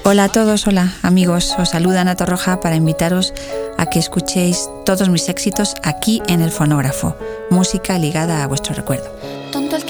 Hola a todos, hola amigos, os saluda Ana Torroja para invitaros a que escuchéis todos mis éxitos aquí en el fonógrafo, música ligada a vuestro recuerdo.